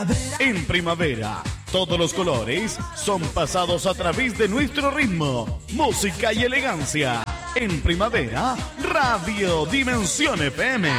En primavera, todos los colores son pasados a través de nuestro ritmo, música y elegancia. En primavera, Radio Dimensión FM.